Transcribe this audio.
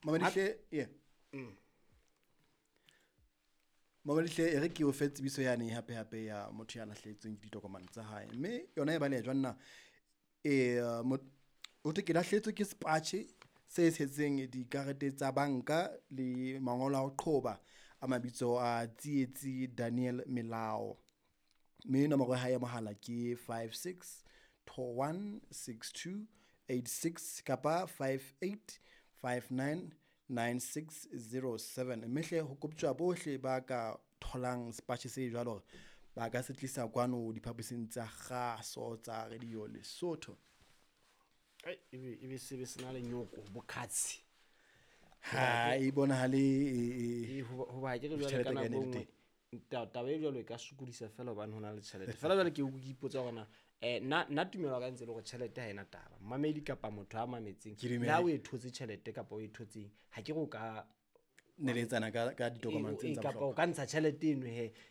Mamadihle Mamadihle re ke o fe tsebiso yane hape ya motho ya lahlehetsweng ke ditokomane tsa hae mme yona e bale jwanna o te ke lahlehetswe ke sepatjhe se tshetseng dikarete tsa banka le mangolo a ho qoba a mabitso a Tsietsi Daniel Melao mme nomoro ya hae ya mohala ke 56216286 kapa 58599607 mme hle ho koptjwa bohle ba ka tholang sepatjhe se jwalo ba ka se tlisa kwano diphaposing tsa kgaso tsa radio Lesotho. Ebe sena le nyoko bokhatsi Ha e bonahale ho ba ke re jwale kana bongwe taba e jwalo e ka sokodisa fela hobane hona le tjhelete fela jwale ke o ipotsa hore nna tumelo ka ntse le gore tjhelete ha ena taba mamedi kapa motho a mametseng la o e thotse tjhelete kapa o e thotseng ha ke go ka neletsana ka ditokomane tse kapa o ka ntsha tjhelete eno he